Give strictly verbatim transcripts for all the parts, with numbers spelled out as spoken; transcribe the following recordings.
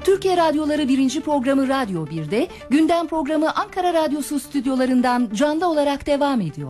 Türkiye Radyoları birinci programı Radyo bir'de, gündem programı Ankara Radyosu stüdyolarından canlı olarak devam ediyor.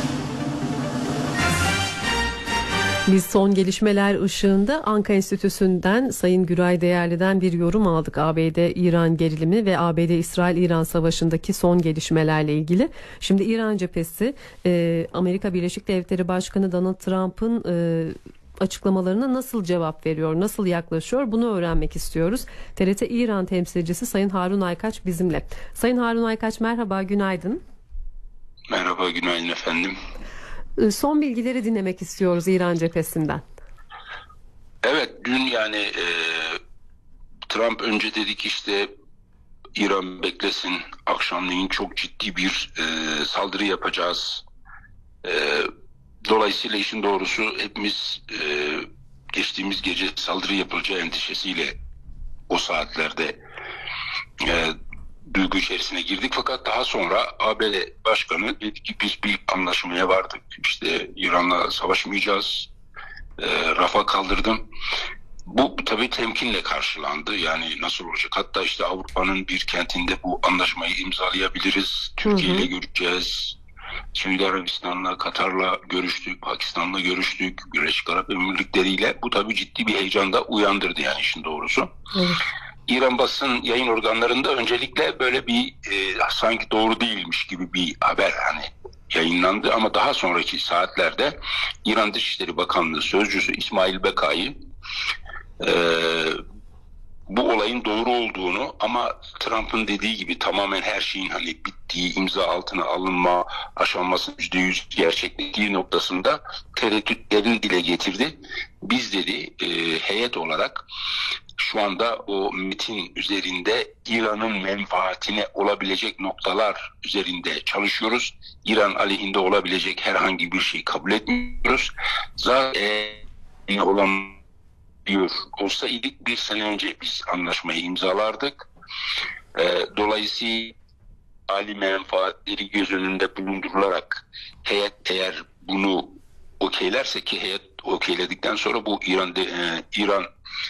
Biz son gelişmeler ışığında Anka Enstitüsü'nden Sayın Güray Değerli'den bir yorum aldık. A B D-İran gerilimi ve A B D-İsrail-İran savaşındaki son gelişmelerle ilgili. Şimdi İran cephesi e, Amerika Birleşik Devletleri Başkanı Donald Trump'ın e, açıklamalarına nasıl cevap veriyor, nasıl yaklaşıyor, bunu öğrenmek istiyoruz. T R T İran temsilcisi Sayın Harun Aykaç bizimle. Sayın Harun Aykaç merhaba, günaydın. Merhaba, günaydın efendim. Son bilgileri dinlemek istiyoruz İran cephesinden. Evet, dün yani e, Trump önce dedi ki işte İran beklesin, akşamleyin çok ciddi bir e, saldırı yapacağız. E, dolayısıyla işin doğrusu hepimiz e, geçtiğimiz gece saldırı yapılacağı endişesiyle o saatlerde e, duygu içerisine girdik. Fakat daha sonra A B D Başkanı dedi ki biz bir anlaşmaya vardık. İşte İran'la savaşmayacağız. E, rafa kaldırdım. Bu tabii temkinle karşılandı. Yani nasıl olacak? Hatta işte Avrupa'nın bir kentinde bu anlaşmayı imzalayabiliriz. Türkiye ile görüşeceğiz. Suudi Arabistan'la, Katar'la görüştük. Pakistan'la görüştük. Birleşik Arap Emirlikleri ile. Bu tabii ciddi bir heyecanda uyandırdı yani işin doğrusu. Evet. İran basın yayın organlarında öncelikle böyle bir e, sanki doğru değilmiş gibi bir haber hani yayınlandı ama daha sonraki saatlerde İran Dışişleri Bakanlığı Sözcüsü İsmail Bekai e, bu olayın doğru olduğunu ama Trump'ın dediği gibi tamamen her şeyin hani bittiği, imza altına alınma aşamasının yüzde yüz gerçekleştiği noktasında tereddütlerini dile getirdi. Biz dedi e, heyet olarak şu anda o metin üzerinde İran'ın menfaatine olabilecek noktalar üzerinde çalışıyoruz. İran aleyhinde olabilecek herhangi bir şey kabul etmiyoruz. Zaten olan diyor olsaydık bir sene önce biz anlaşmayı imzalardık. E, dolayısıyla ali menfaatleri göz önünde bulundurularak heyet eğer bunu okeylerse ki heyet okeyledikten sonra bu İran de, e, İran